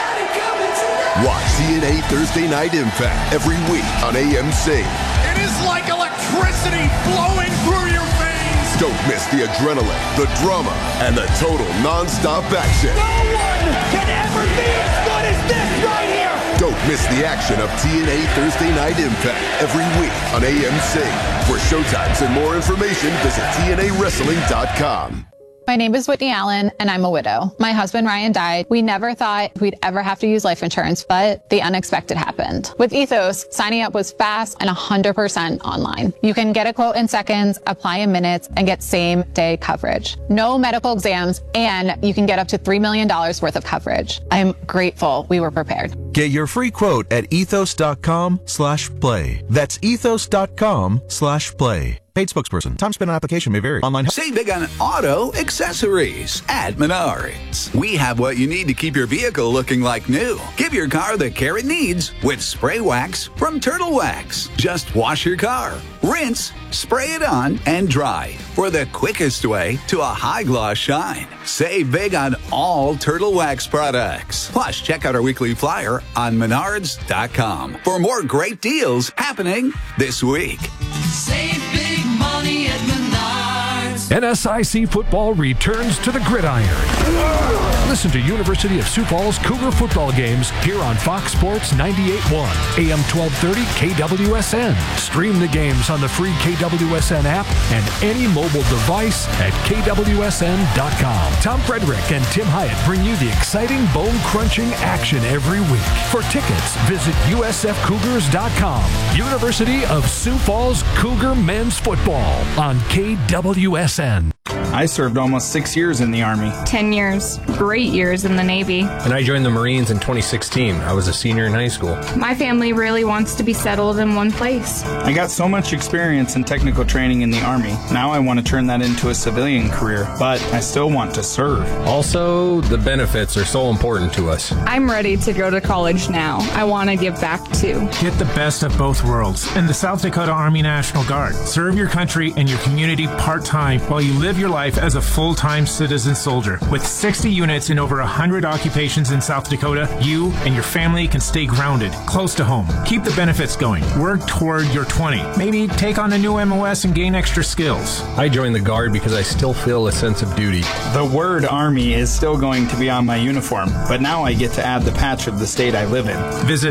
Watch TNA Thursday Night Impact every week on AMC. It is like electricity flowing through your veins. Don't miss the adrenaline, the drama, and the total non-stop action. No one can ever be as good as this right here. Don't miss the action of TNA Thursday Night Impact every week on AMC. For showtimes and more information, visit TNAWrestling.com. My name is Whitney Allen, and I'm a widow. My husband, Ryan, died. We never thought we'd ever have to use life insurance, but the unexpected happened. With Ethos, signing up was fast and 100% online. You can get a quote in seconds, apply in minutes, and get same-day coverage. No medical exams, and you can get up to $3 million worth of coverage. I'm grateful we were prepared. Get your free quote at ethos.com/play. That's ethos.com/play. Paid spokesperson. Time spent on application may vary. Online. Save big on auto accessories at Menards. We have what you need to keep your vehicle looking like new. Give your car the care it needs with spray wax from Turtle Wax. Just wash your car, rinse, spray it on, and dry for the quickest way to a high gloss shine. Save big on all Turtle Wax products. Plus, check out our weekly flyer on Menards.com for more great deals happening this week. Save big money at Menards. NSIC football returns to the gridiron. Listen to University of Sioux Falls Cougar football games here on Fox Sports 98.1, AM 1230 KWSN. Stream the games on the free KWSN app and any mobile device at KWSN.com. Tom Frederick and Tim Hyatt bring you the exciting bone-crunching action every week. For tickets, visit USFCougars.com. University of Sioux Falls Cougar men's football on KWSN. I served almost 6 years in the Army. 10 years. Great years in the Navy. And I joined the Marines in 2016. I was a senior in high school. My family really wants to be settled in one place. I got so much experience in technical training in the Army. Now I want to turn that into a civilian career, but I still want to serve. Also, the benefits are so important to us. I'm ready to go to college now. I want to give back too. Get the best of both worlds in the South Dakota Army National Guard. Serve your country and your community part-time while you live your life as a full-time citizen soldier. With 60 units in over 100 occupations in South Dakota, you and your family can stay grounded, close to home. Keep the benefits going. Work toward your 20. Maybe take on a new MOS and gain extra skills. I joined the Guard because I still feel a sense of duty. The word Army is still going to be on my uniform, but now I get to add the patch of the state I live in. Visit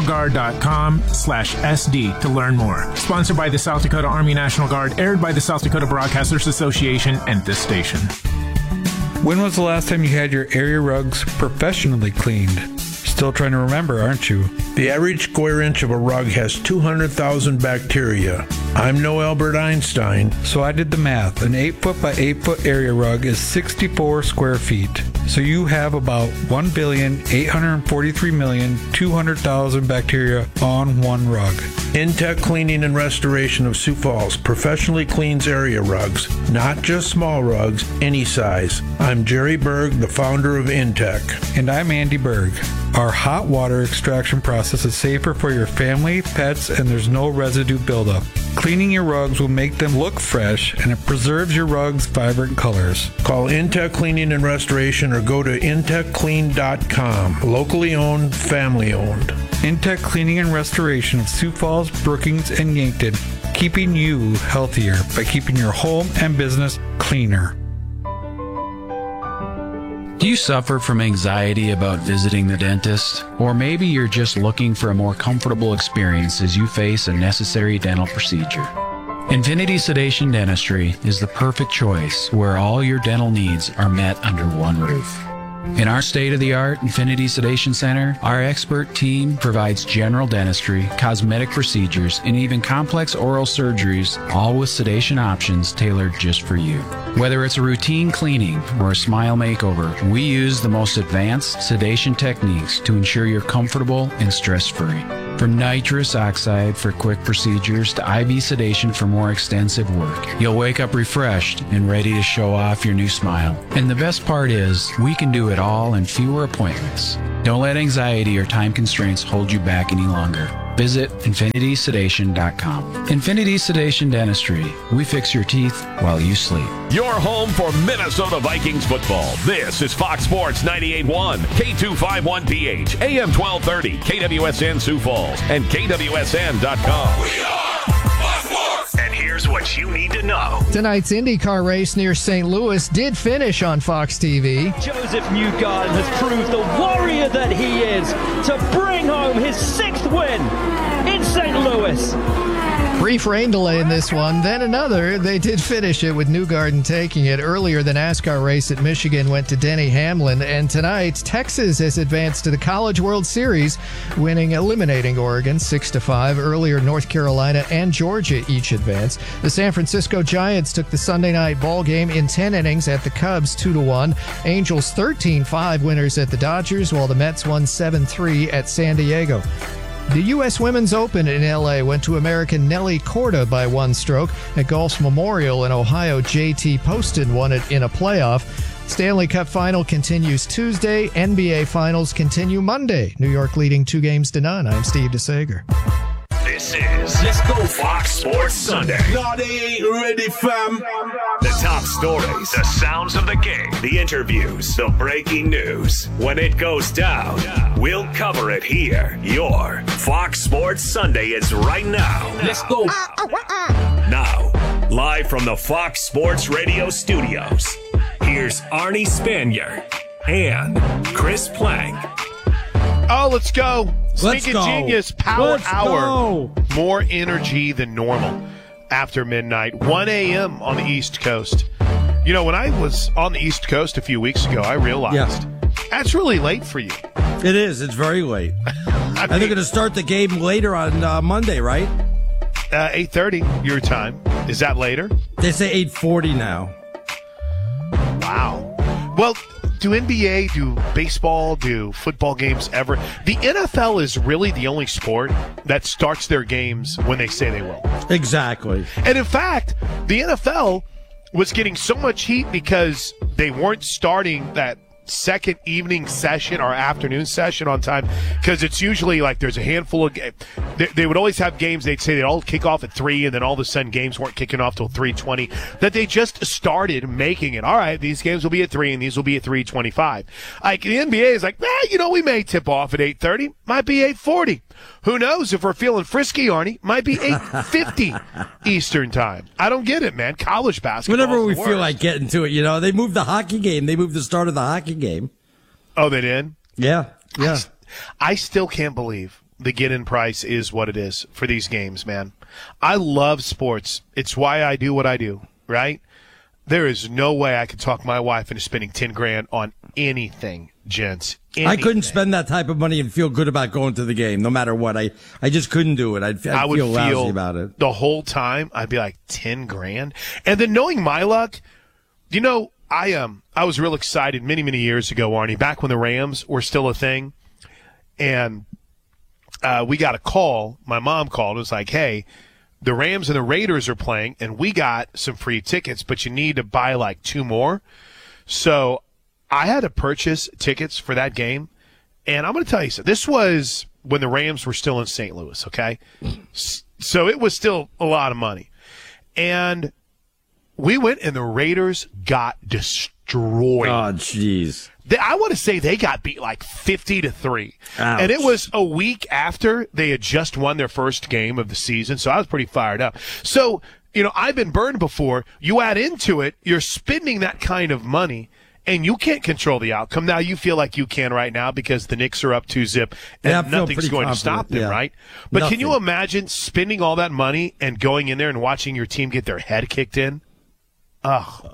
nationalguard.com/SD to learn more. Sponsored by the South Dakota Army National Guard, aired by the South Dakota Broadcasters Association and this station. When was the last time you had your area rugs professionally cleaned? Still trying to remember, aren't you? The average square inch of a rug has 200,000 bacteria. I'm no Albert Einstein. So I did the math. An 8-foot by 8-foot area rug is 64 square feet. So you have about 1,843,200,000 bacteria on one rug. Intech Cleaning and Restoration of Sioux Falls professionally cleans area rugs, not just small rugs, any size. I'm Jerry Berg, the founder of Intech. And I'm Andy Berg. Our hot water extraction process is safer for your family, pets, and there's no residue buildup. Cleaning your rugs will make them look fresh, and it preserves your rugs' vibrant colors. Call Intech Cleaning and Restoration or go to intechclean.com. Locally owned, family owned. Intech Cleaning and Restoration of Sioux Falls, Brookings, and Yankton, keeping you healthier by keeping your home and business cleaner. Do you suffer from anxiety about visiting the dentist? Or maybe you're just looking for a more comfortable experience as you face a necessary dental procedure. Infinity Sedation Dentistry is the perfect choice where all your dental needs are met under one roof. In our state-of-the-art Infinity Sedation Center, our expert team provides general dentistry, cosmetic procedures, and even complex oral surgeries, all with sedation options tailored just for you. Whether it's a routine cleaning or a smile makeover, we use the most advanced sedation techniques to ensure you're comfortable and stress-free. From nitrous oxide for quick procedures to IV sedation for more extensive work, you'll wake up refreshed and ready to show off your new smile. And the best part is, we can do it all in fewer appointments. Don't let anxiety or time constraints hold you back any longer. Visit infinitysedation.com. Infinity Sedation Dentistry. We fix your teeth while you sleep. Your home for Minnesota Vikings football. This is Fox Sports 98.1, K251PH, AM 1230, KWSN Sioux Falls, and KWSN.com. We are Fox Sports. And here's what you need to know. Tonight's IndyCar race near St. Louis did finish on Fox TV. Joseph Newgarden has proved the warrior that he is to bring home his 6th win in St. Louis. Brief rain delay in this one, then another. They did finish it with Newgarden taking it. Earlier, the NASCAR race at Michigan went to Denny Hamlin, and tonight, Texas has advanced to the College World Series, eliminating Oregon 6-5. Earlier, North Carolina and Georgia each advanced. The San Francisco Giants took the Sunday night ball game in 10 innings at the Cubs 2-1. Angels 13-5 winners at the Dodgers, while the Mets won 7-3 at San Diego. The U.S. Women's Open in L.A. went to American Nelly Korda by 1 stroke. At Golf's Memorial in Ohio, J.T. Poston won it in a playoff. Stanley Cup Final continues Tuesday. NBA Finals continue Monday. New York leading 2-0. I'm Steve DeSager. This is Let's Go Fox Sports Sunday. No, they ain't ready, fam. The top stories, the sounds of the game, the interviews, the breaking news. When it goes down, we'll cover it here. Your Fox Sports Sunday is right now. Let's go. Now, live from the Fox Sports Radio studios, here's Arnie Spanier and Chris Plank. Oh, let's go. Sneaking Genius Power Hour. Go. More energy than normal after midnight. 1 a.m. on the East Coast. You know, when I was on the East Coast a few weeks ago, I realized that's really late for you. It is. It's very late. And they're going to start the game later on Monday, right? 8:30 your time. Is that later? They say 8:40 now. Wow. Well, do NBA, do baseball, do football games ever? The NFL is really the only sport that starts their games when they say they will. Exactly. And in fact, the NFL was getting so much heat because they weren't starting that second evening session or afternoon session on time, because it's usually like there's a handful of they would always have games. They'd say they'd all kick off at 3, and then all of a sudden games weren't kicking off till 3:20. That they just started making it. All right, these games will be at 3 and these will be at 3:25. Like the NBA is like, we may tip off at 8:30, might be 8:40. Who knows? If we're feeling frisky, Arnie, might be 8:50 Eastern time. I don't get it, man. College basketball. Whenever we feel like getting to it, they moved the hockey game. They moved the start of the hockey game. Oh, they did? Yeah. I still can't believe the get-in price is what it is for these games, man. I love sports. It's why I do what I do, right? There is no way I could talk my wife into spending $10,000 on anything, gents. Anything. I couldn't spend that type of money and feel good about going to the game, no matter what. I just couldn't do it. I'd feel lousy about it. The whole time, I'd be like, $10,000? And then knowing my luck, I was real excited many, many years ago, Arnie, back when the Rams were still a thing. And we got a call. My mom called. It was like, hey, the Rams and the Raiders are playing, and we got some free tickets, but you need to buy like 2 more. So I had to purchase tickets for that game. And I'm going to tell you something. This was when the Rams were still in St. Louis, okay? So it was still a lot of money. And we went, and the Raiders got destroyed. Oh, jeez. I want to say they got beat like 50-3. Ouch. And it was a week after they had just won their first game of the season, so I was pretty fired up. So, I've been burned before. You add into it, you're spending that kind of money, and you can't control the outcome. Now you feel like you can right now because the Knicks are up 2-0 and nothing's going to stop them, right? But Can you imagine spending all that money and going in there and watching your team get their head kicked in? Ugh.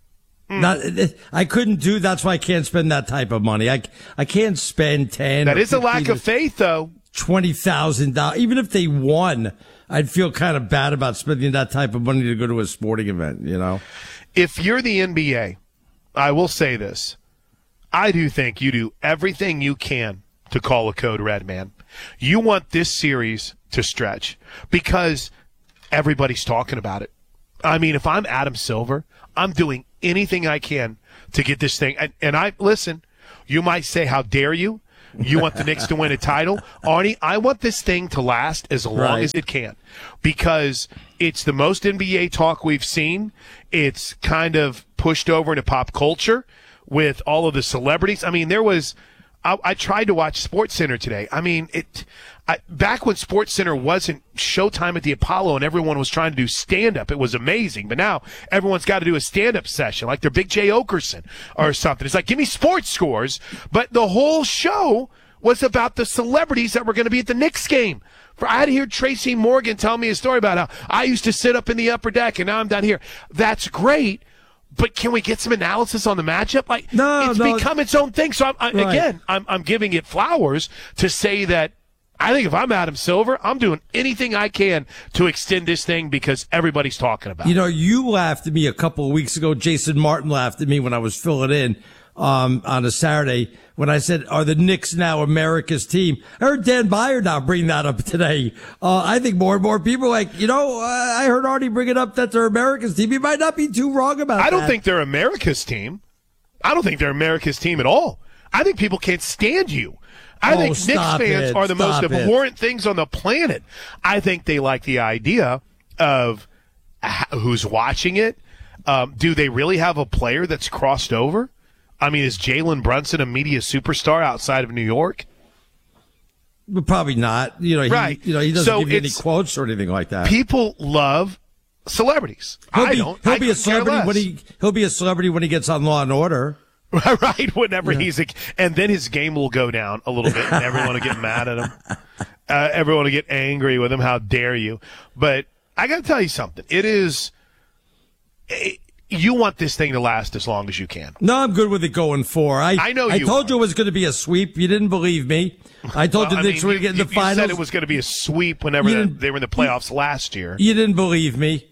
I couldn't do. That's why I can't spend that type of money. I can't spend 10. That is a lack of faith, though. $20,000. Even if they won, I'd feel kind of bad about spending that type of money to go to a sporting event. You know, if you're the NBA, I will say this: I do think you do everything you can to call a code red, man. You want this series to stretch because everybody's talking about it. I mean, if I'm Adam Silver, I'm doing anything I can to get this thing. And I listen, you might say, how dare you? You want the Knicks to win a title? Arnie, I want this thing to last as long as it can because it's the most NBA talk we've seen. It's kind of pushed over into pop culture with all of the celebrities. I mean, I tried to watch SportsCenter today. I mean, back when SportsCenter wasn't Showtime at the Apollo and everyone was trying to do stand-up, it was amazing. But now everyone's got to do a stand-up session like they're Big J. Okerson or something. It's like, give me sports scores. But the whole show was about the celebrities that were going to be at the Knicks game. I had to hear Tracy Morgan tell me a story about how I used to sit up in the upper deck and now I'm down here. That's great. But can we get some analysis on the matchup? Like, it's become its own thing. So I'm giving it flowers to say that I think if I'm Adam Silver, I'm doing anything I can to extend this thing because everybody's talking about it. You know, you laughed at me a couple of weeks ago. Jason Martin laughed at me when I was filling in on a Saturday when I said, are the Knicks now America's team? I heard Dan Byer now bring that up today. I think more and more people are like, I heard Arnie bring it up that they're America's team. He might not be too wrong about that. I don't think they're America's team. I don't think they're America's team at all. I think people can't stand you. I think Knicks fans are the most abhorrent things on the planet. I think they like the idea of who's watching it. Do they really have a player that's crossed over? I mean, is Jalen Brunson a media superstar outside of New York? But probably not. He doesn't give you any quotes or anything like that. People love celebrities. He'll be a celebrity when he gets on Law and Order. Right, whenever and then his game will go down a little bit, and everyone will get mad at him. Everyone will get angry with him. How dare you? But I got to tell you something. You want this thing to last as long as you can. No, I'm good with it going 4. I told you it was going to be a sweep. You didn't believe me. I told you the Knicks were going to get in the finals. You said it was going to be a sweep whenever they were in the playoffs last year. You didn't believe me.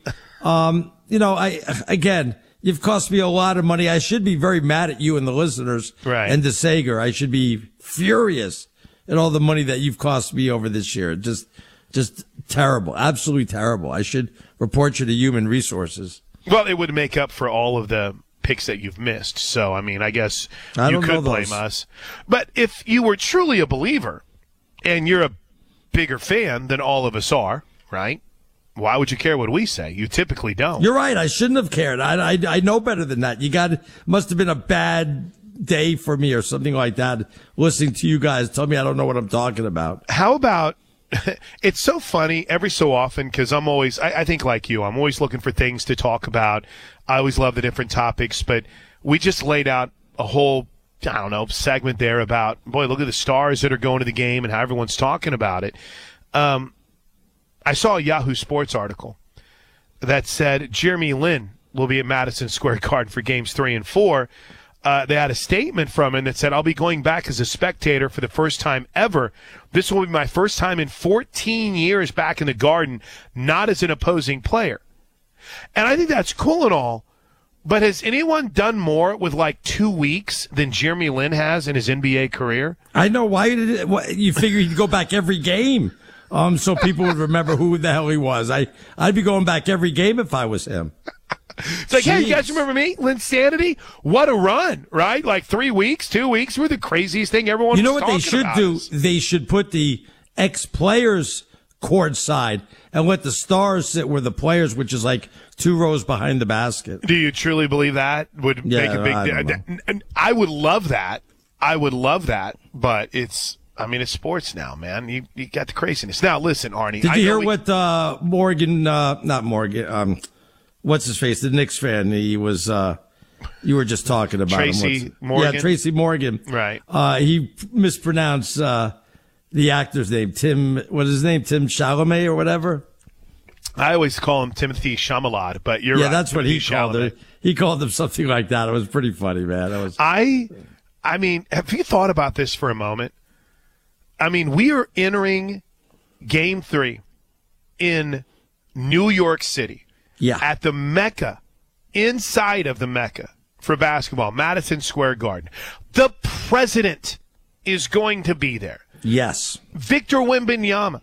You've cost me a lot of money. I should be very mad at you and the listeners and the Sager. I should be furious at all the money that you've cost me over this year. Just terrible. Absolutely terrible. I should report you to Human Resources. Well, it would make up for all of the picks that you've missed. So, I mean, I guess you could blame us. But if you were truly a believer and you're a bigger fan than all of us are, right? Why would you care what we say? You typically don't. You're right. I shouldn't have cared. I know better than that. Must have been a bad day for me or something like that. Listening to you guys tell me I don't know what I'm talking about. How about, it's so funny every so often because I'm always, I think like you, I'm always looking for things to talk about. I always love the different topics, but we just laid out a whole, segment there about, boy, look at the stars that are going to the game and how everyone's talking about it. I saw a Yahoo Sports article that said Jeremy Lin will be at Madison Square Garden for games 3 and 4. They had a statement from him that said, I'll be going back as a spectator for the first time ever. This will be my first time in 14 years back in the Garden, not as an opposing player. And I think that's cool and all, but has anyone done more with like 2 weeks than Jeremy Lin has in his NBA career? I know. Why you figure he'd go back every game? So people would remember who the hell he was. I'd be going back every game if I was him. It's like, hey, you guys remember me? Linsanity? What a run, right? Like 3 weeks, 2 weeks were the craziest thing everyone was talking about. You know what they should do? They should put the ex-players courtside and let the stars sit where the players, which is like 2 rows behind the basket. Do you truly believe that would make a big difference? I would love that. But it's sports now, man. You got the craziness. Now, listen, Arnie. Did you hear what Morgan, not Morgan, what's his face, the Knicks fan, he was You were just talking about Tracy Morgan. Yeah, Tracy Morgan. Right. He mispronounced the actor's name. What is his name? Tim Chalamet or whatever? I always call him Timothy Chalamet, but you're right. Yeah, that's what he Timothy called Chalamet. it. He called him something like that. It was pretty funny, man. I mean, have you thought about this for a moment? I mean, we are entering Game 3 in New York City. Yeah. At the Mecca, inside of the Mecca for basketball, Madison Square Garden. The president is going to be there. Yes. Victor Wembanyama.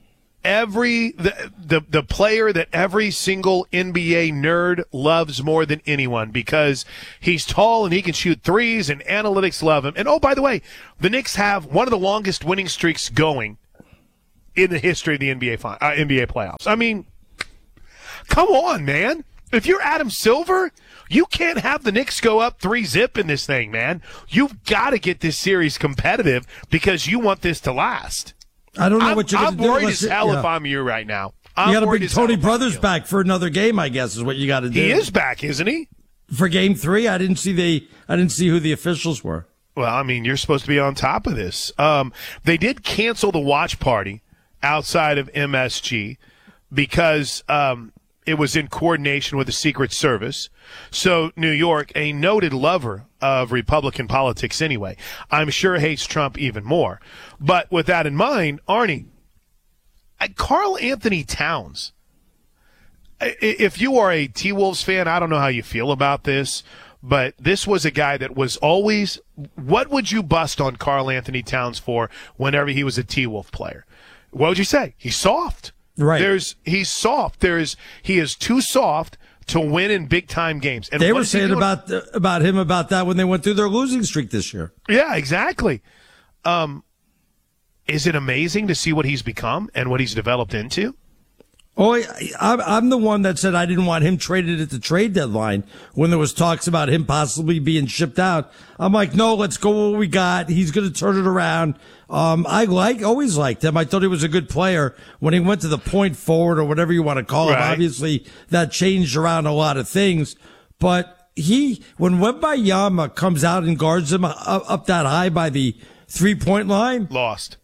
The player that every single NBA nerd loves more than anyone because he's tall and he can shoot threes and analytics love him. And, oh, by the way, the Knicks have one of the longest winning streaks going in the history of the NBA playoffs. I mean, come on, man. If you're Adam Silver, you can't have the Knicks go up 3-0 in this thing, man. You've got to get this series competitive because you want this to last. I don't know what you're going to do. I'm worried as hell if I'm you right now. You got to bring Tony Brothers back for another game, I guess, is what you got to do. He is back, isn't he? For Game 3, I didn't see who the officials were. Well, I mean, you're supposed to be on top of this. They did cancel the watch party outside of MSG because it was in coordination with the Secret Service. So New York, a noted lover of Republican politics anyway, I'm sure hates Trump even more. But with that in mind, Arnie, Karl Anthony Towns, if you are a T-Wolves fan, I don't know how you feel about this, but this was a guy that was always – what would you bust on Karl Anthony Towns for whenever he was a T-Wolf player? What would you say? He's soft. Right. He's soft. He is too soft to win in big-time games. And they were saying about him about that when they went through their losing streak this year. Yeah, exactly. Is it amazing to see what he's become and what he's developed into? Oh, I'm the one that said I didn't want him traded at the trade deadline when there was talks about him possibly being shipped out. I'm like, no, let's go with what we got. He's going to turn it around. I always liked him. I thought he was a good player when he went to the point forward or whatever you want to call it. Obviously, that changed around a lot of things. But when Wembanyama comes out and guards him up that high by the 3-point line, lost.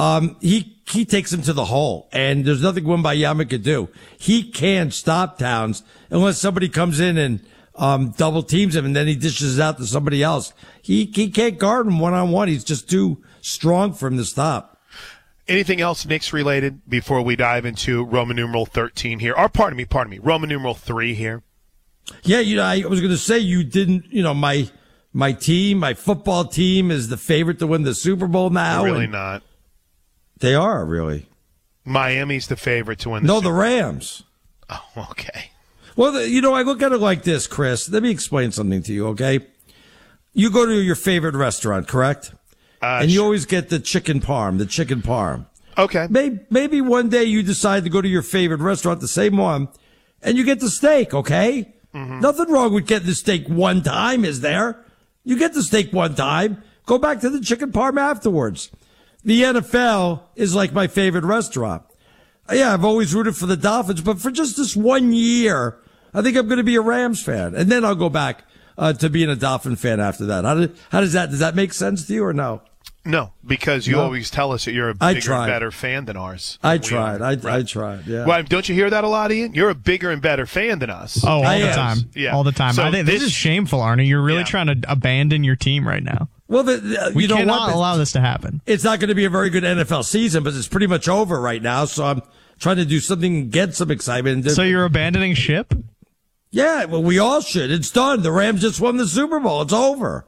He takes him to the hole, and there's nothing Wembanyama could do. He can't stop Towns unless somebody comes in and double teams him, and then he dishes it out to somebody else. He can't guard him one-on-one. He's just too strong for him to stop. Anything else Knicks related before we dive into Roman numeral 13 here? Or pardon me, Roman numeral 3 here. Yeah, I was going to say you didn't. My team, my football team, is the favorite to win the Super Bowl now. Really not. They are, really. Miami's the favorite to win the Super Bowl. No, the Rams. Oh, okay. Well, I look at it like this, Chris. Let me explain something to you, okay? You go to your favorite restaurant, correct? And you always get the chicken parm. Okay. Maybe one day you decide to go to your favorite restaurant, the same one, and you get the steak, okay? Mm-hmm. Nothing wrong with getting the steak one time, is there? You get the steak one time. Go back to the chicken parm afterwards. The NFL is like my favorite restaurant. Yeah, I've always rooted for the Dolphins, but for just this 1 year, I think I'm going to be a Rams fan. And then I'll go back to being a Dolphin fan after that. Does that make sense to you or no? No, because you always tell us that you're a bigger and better fan than ours. I tried, yeah. Well, don't you hear that a lot, Ian? You're a bigger and better fan than us. Oh, all the time. Yeah. All the time. So I think this is shameful, Arnie. You're really trying to abandon your team right now. Well, we cannot allow this to happen. It's not going to be a very good NFL season, but it's pretty much over right now. So I'm trying to do something and get some excitement. So you're abandoning ship? Yeah, well, we all should. It's done. The Rams just won the Super Bowl. It's over.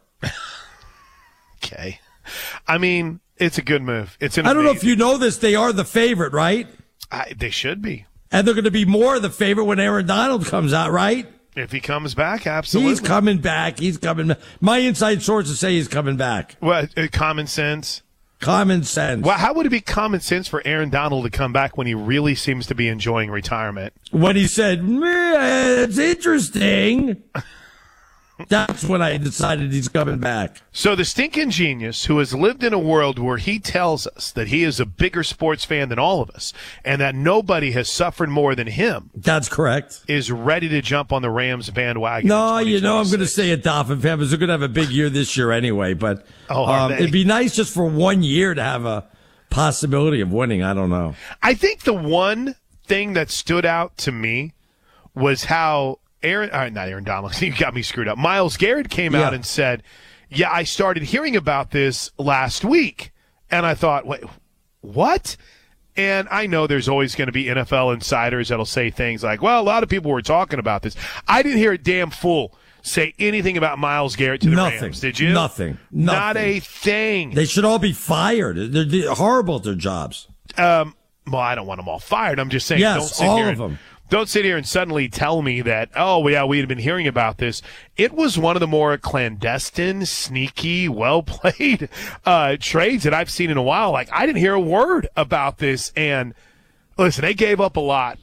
Okay. I mean, it's a good move. I don't know if you know this. They are the favorite, right? They should be. And they're going to be more the favorite when Aaron Donald comes out, right? If he comes back, absolutely. He's coming back. My inside sources say he's coming back. Well, common sense. Common sense. Well, how would it be common sense for Aaron Donald to come back when he really seems to be enjoying retirement? When he said, it's interesting. That's when I decided he's coming back. So the stinking genius who has lived in a world where he tells us that he is a bigger sports fan than all of us and that nobody has suffered more than him. That's correct. Is ready to jump on the Rams bandwagon. No, I'm going to say a Dolphin fan because they're going to have a big year this year anyway. But it'd be nice just for 1 year to have a possibility of winning. I don't know. I think the one thing that stood out to me was how not Aaron Donald, you got me screwed up. Myles Garrett came out and said, yeah, I started hearing about this last week. And I thought, wait, what? And I know there's always going to be NFL insiders that'll say things like, well, a lot of people were talking about this. I didn't hear a damn fool say anything about Myles Garrett to the Rams, did you? Nothing. Not a thing. They should all be fired. They're horrible at their jobs. Well, I don't want them all fired. I'm just saying, yes, all of them. Don't sit here and suddenly tell me that, oh, yeah, we had been hearing about this. It was one of the more clandestine, sneaky, well-played trades that I've seen in a while. Like, I didn't hear a word about this. And, listen, they gave up a lot